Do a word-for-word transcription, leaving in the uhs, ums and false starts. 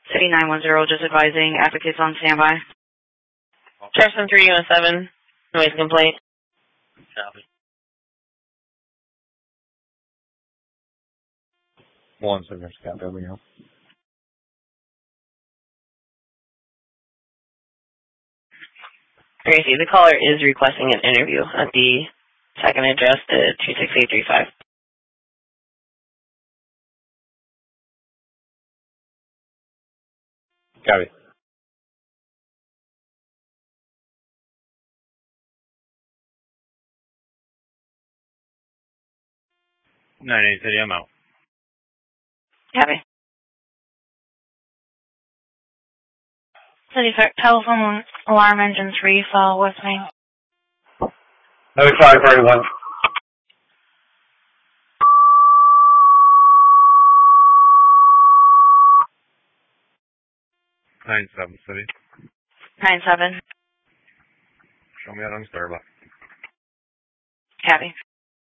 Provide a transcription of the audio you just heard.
City nine one zero, just advising, advocates on standby. Jefferson three one seven, noise complaint. Copy. One second, Scott W. Gracie, the caller is requesting an interview at the second address to two six eight three five. Copy. nine eight City, I'm out. Copy. City telephone alarm engine three, follow with me. Let me try for everyone. nine seven City. nine seven. Show me out on Starbucks. Copy.